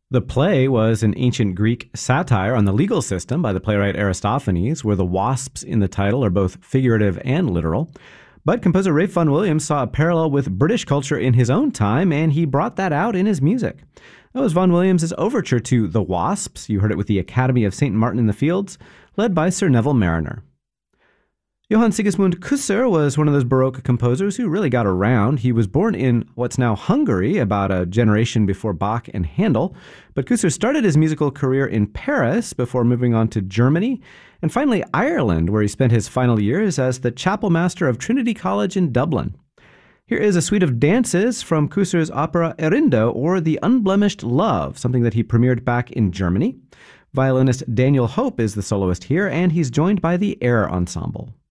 The play was an ancient Greek satire on the legal system by the playwright Aristophanes, where the wasps in the title are both figurative and literal. But composer Ralph Vaughan Williams saw a parallel with British culture in his own time, and he brought that out in his music. That was Vaughan Williams' overture to The Wasps. You heard it with the Academy of St. Martin in the Fields, led by Sir Neville Marriner. Johann Sigismund Kusser was one of those Baroque composers who really got around. He was born in what's now Hungary, about a generation before Bach and Handel, but Kusser started his musical career in Paris before moving on to Germany, and finally Ireland, where he spent his final years as the chapel master of Trinity College in Dublin. Here is a suite of dances from Kusser's opera Erindo, or The Unblemished Love, something that he premiered back in Germany. Violinist Daniel Hope is the soloist here, and he's joined by the Air Ensemble.